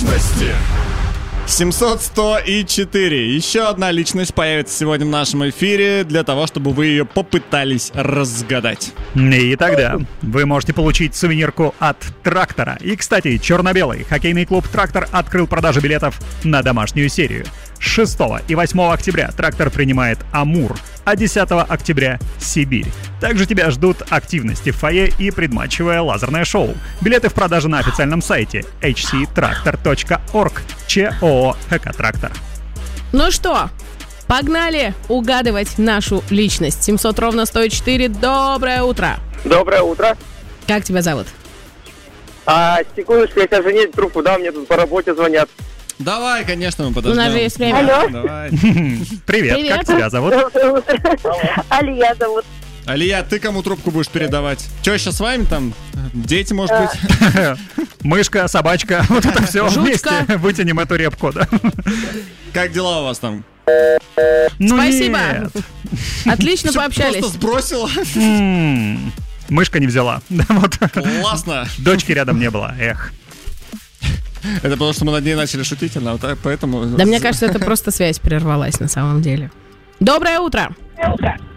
Личности. 700, 100 и 4. Еще одна личность появится сегодня в нашем эфире для того, чтобы вы ее попытались разгадать. И тогда вы можете получить сувенирку от «Трактора». И, кстати, черно-белый хоккейный клуб «Трактор» открыл продажу билетов на домашнюю серию. 6 и 8 октября «Трактор» принимает «Амур», а 10 октября — «Сибирь». Также тебя ждут активности в фойе и предматчевое лазерное шоу. Билеты в продаже на официальном сайте hctractor.org. ЧОО «ХК Трактор». Ну что, погнали угадывать нашу личность. 700 ровно 104. Доброе утро. Доброе утро. Как тебя зовут? Секундочку, я сейчас женить трубку, да, мне тут по работе звонят. Давай, конечно, мы подождем. У нас же есть время. Алло. Давай. Привет, как тебя зовут? Алия зовут. Алия, ты кому трубку будешь передавать? Теща с вами там? Дети, может быть? Мышка, собачка, вот это все Жучка. вместе. Вытянем эту репку, да? Как дела у вас там? Ну Спасибо. нет. Отлично Всё пообщались. Просто сбросила? Мышка не взяла. Да, вот. Классно. Дочки рядом не было, эх. Это потому, что мы над ней начали шутить, она вот так, поэтому... Да мне кажется, это просто связь прервалась на самом деле. Доброе утро.